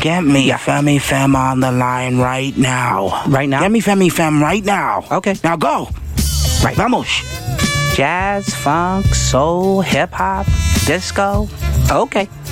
Get me Femi Fem on the line right now. Right now? Get me Femi Fem right now. Okay. Now go. Right. Vamos. Jazz, funk, soul, hip-hop, disco. Okay.